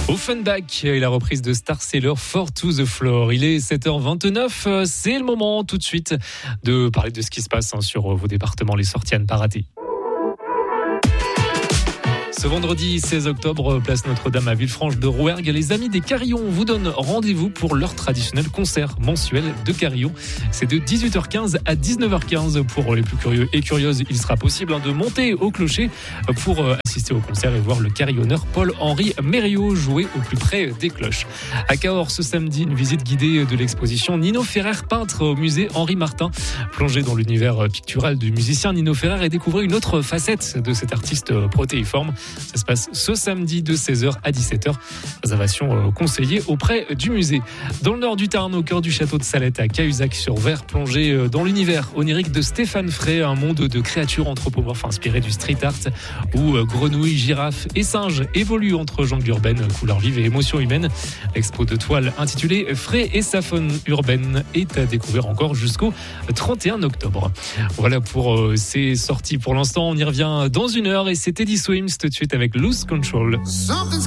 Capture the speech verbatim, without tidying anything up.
Offenbach et la reprise de Star Sailor Four to the Floor. Il est sept heures vingt-neuf. C'est le moment tout de suite de parler de ce qui se passe sur vos départements, les sorties à ne pas rater. Ce vendredi seize octobre, place Notre-Dame à Villefranche de Rouergue, les amis des Carillons vous donnent rendez-vous pour leur traditionnel concert mensuel de Carillon. C'est de dix-huit heures quinze à dix-neuf heures quinze. Pour les plus curieux et curieuses, il sera possible de monter au clocher pour assister au concert et voir le carillonneur Paul-Henri Mériot jouer au plus près des cloches. À Cahors, ce samedi, une visite guidée de l'exposition Nino Ferrer, peintre au musée Henri Martin. Plongé dans l'univers pictural du musicien Nino Ferrer et découvrir une autre facette de cet artiste protéiforme. Ça se passe ce samedi de seize heures à dix-sept heures. Réservation conseillée auprès du musée. Dans le nord du Tarn, au cœur du château de Salette, à Cahuzac-sur-Ver, plongé dans l'univers onirique de Stéphane Frey, un monde de créatures anthropomorphes inspiré du street art, où grenouilles, girafes et singes évoluent entre jungles urbaines, couleurs vives et émotions humaines. L'expo de toile intitulée Frey et sa faune urbaine est à découvrir encore jusqu'au trente et un octobre. Voilà pour ces sorties pour l'instant. On y revient dans une heure et c'est Teddy Swims tout de suite avec Lose Control.